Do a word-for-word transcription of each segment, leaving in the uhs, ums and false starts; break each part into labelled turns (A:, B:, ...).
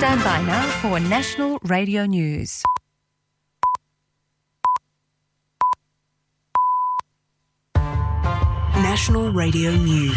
A: Stand by now for National Radio News.
B: National Radio News.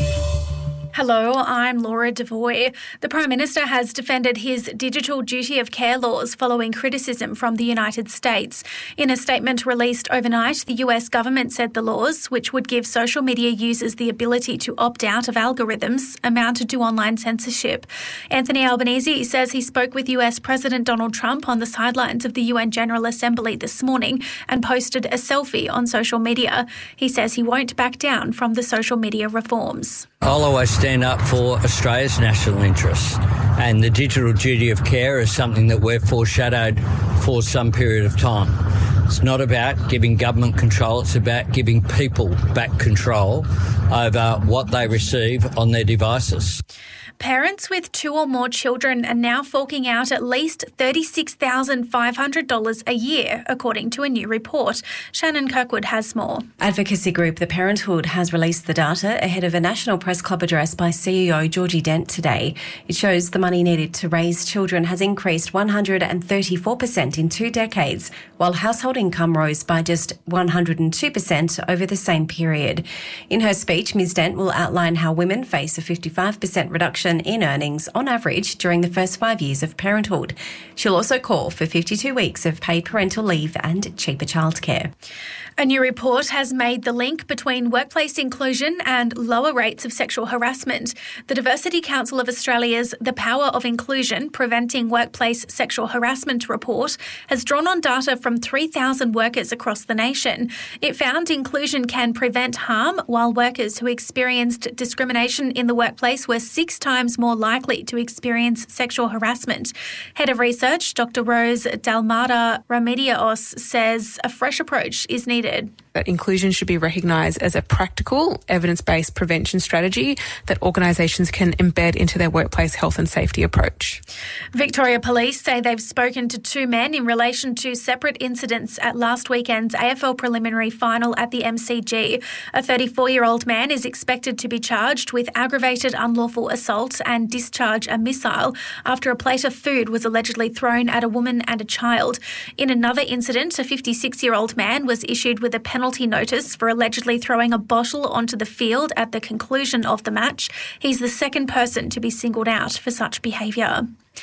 C: Hello, I'm Laura Devoy. The Prime Minister has defended his digital duty of care laws following criticism from the United States. In a statement released overnight, the U S government said the laws, which would give social media users the ability to opt out of algorithms, amounted to online censorship. Anthony Albanese says he spoke with U S President Donald Trump on the sidelines of the U N General Assembly this morning and posted a selfie on social media. He says he won't back down from the social media reforms.
D: I'll always stand up for Australia's national interests, and the digital duty of care is something that we've foreshadowed for some period of time. It's not about giving government control, it's about giving people back control over what they receive on their devices.
C: Parents with two or more children are now forking out at least thirty-six thousand five hundred dollars a year, according to a new report. Shannon Kirkwood has more.
E: Advocacy group The Parenthood has released the data ahead of a National Press Club address by C E O Georgie Dent today. It shows the money needed to raise children has increased one hundred thirty-four percent in two decades, while household income rose by just one hundred two percent over the same period. In her speech, Miz Dent will outline how women face a fifty-five percent reduction in earnings on average during the first five years of parenthood. She'll also call for fifty-two weeks of paid parental leave and cheaper childcare.
C: A new report has made the link between workplace inclusion and lower rates of sexual harassment. The Diversity Council of Australia's The Power of Inclusion, Preventing Workplace Sexual Harassment report has drawn on data from three thousand workers across the nation. It found inclusion can prevent harm, while workers who experienced discrimination in the workplace were six times more likely to experience sexual harassment. Head of Research, Doctor Rose Dalmada Remedios, says a fresh approach is needed.
F: That inclusion should be recognised as a practical, evidence-based prevention strategy that organisations can embed into their workplace health and safety approach.
C: Victoria Police say they've spoken to two men in relation to separate incidents at last weekend's A F L preliminary final at the M C G. A thirty-four-year-old man is expected to be charged with aggravated unlawful assault and discharge a missile after a plate of food was allegedly thrown at a woman and a child. In another incident, a fifty-six-year-old man was issued with a penalty notice for allegedly throwing a bottle onto the field at the conclusion of the match. He's the second person to be singled out for such behaviour.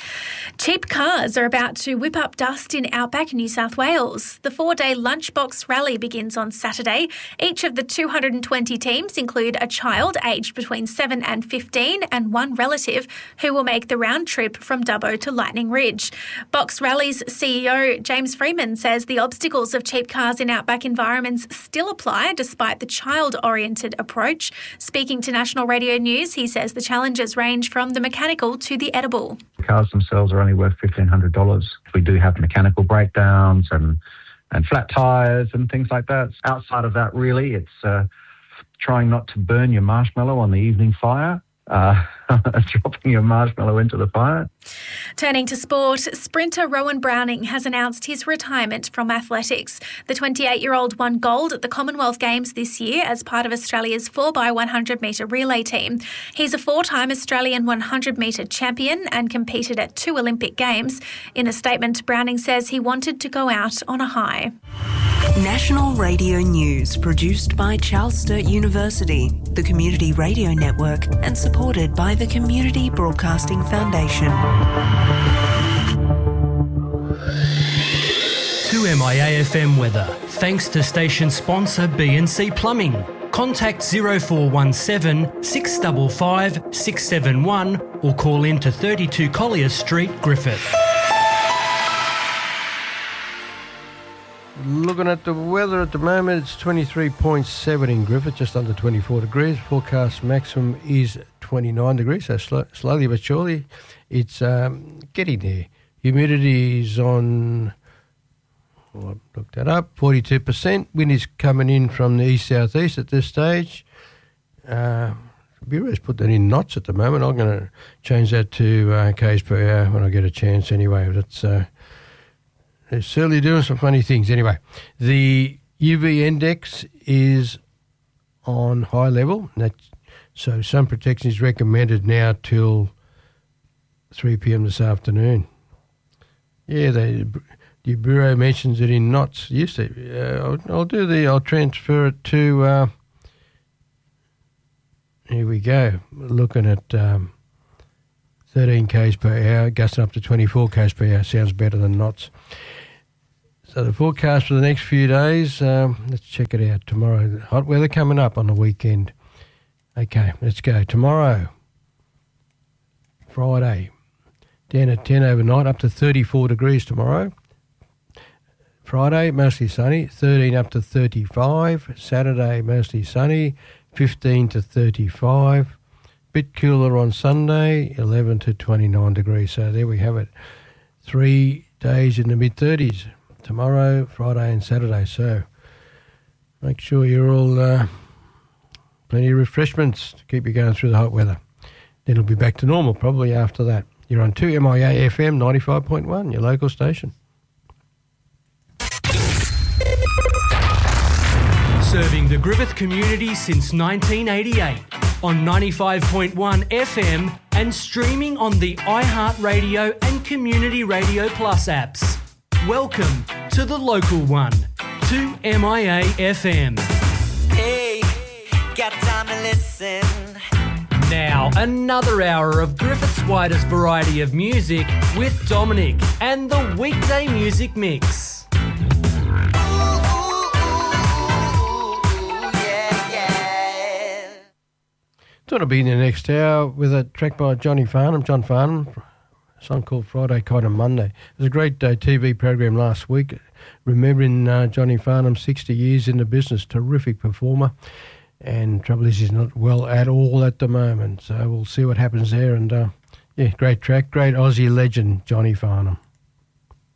C: Cheap cars are about to whip up dust in outback New South Wales. The four-day Lunchbox Rally begins on Saturday. Each of the two hundred twenty teams include a child aged between seven and fifteen and one relative who will make the round trip from Dubbo to Lightning Ridge. Box Rally's C E O James Freeman says the obstacles of cheap cars in outback environments still apply despite the child-oriented approach. Speaking to National Radio News, he says the challenges range from the mechanical to the edible.
G: Cars themselves are only worth fifteen hundred dollars. We do have mechanical breakdowns and, and flat tyres and things like that. Outside of that, really, it's uh, trying not to burn your marshmallow on the evening fire, uh, dropping your marshmallow into the fire.
C: Turning to sport, sprinter Rowan Browning has announced his retirement from athletics. The twenty-eight-year-old won gold at the Commonwealth Games this year as part of Australia's four by one hundred metre relay team. He's a four-time Australian one hundred metre champion and competed at two Olympic Games. In a statement, Browning says he wanted to go out on a high.
B: National Radio News, produced by Charles Sturt University, the Community Radio Network, and supported by the Community Broadcasting Foundation.
H: To M I A F M weather, thanks to station sponsor B and C Plumbing. Contact zero four one seven, six five five, six seven one or call in to thirty-two Collier Street, Griffith.
I: Looking at the weather at the moment, it's twenty-three point seven in Griffith, just under twenty-four degrees. Forecast maximum is twenty-nine degrees, so sl- slowly but surely it's um, getting there. Humidity is on, well, I've looked that up, forty-two percent. Wind is coming in from the east-southeast at this stage. Uh, Bureau's put that in knots at the moment. I'm going to change that to uh, k's per hour when I get a chance anyway. That's... Uh, They're certainly doing some funny things. Anyway, the U V index is on high level. That's, so sun protection is recommended now till three p.m. this afternoon. Yeah, the the Bureau mentions it in knots. Used to. Uh, I'll, I'll do the. I'll transfer it to. Uh, here we go. Looking at um, thirteen k's per hour, gusting up to twenty-four k's per hour. Sounds better than knots. So the forecast for the next few days. Um, let's check it out. Tomorrow, hot weather coming up on the weekend. Okay, let's go. Tomorrow, Friday. Down at ten overnight, up to thirty-four degrees tomorrow. Friday, mostly sunny, thirteen up to thirty-five. Saturday, mostly sunny, fifteen to thirty-five. Bit cooler on Sunday, eleven to twenty-nine degrees. So there we have it. Three days in the mid-thirties. Tomorrow, Friday and Saturday. So make sure you're all uh, plenty of refreshments to keep you going through the hot weather. Then it'll be back to normal probably after that. You're on two M I A F M ninety-five point one, your local station.
H: Serving the Griffith community since nineteen eighty-eight on ninety-five point one F M and streaming on the iHeartRadio and Community Radio Plus apps. Welcome to the local one, two M I A F M.
J: Hey, got time to listen.
H: Now, another hour of Griffith's widest variety of music with Dominic and the weekday music mix.
J: Ooh, ooh, ooh, yeah, yeah.
I: Thought I'd be in the next hour with a track by Johnny Farnham, John Farnham, a song called Friday Kind of Monday. It was a great uh, T V program last week, remembering uh, Johnny Farnham, sixty years in the business, terrific performer. And trouble is he's not well at all at the moment. So we'll see what happens there. And, uh, yeah, great track, great Aussie legend, Johnny Farnham.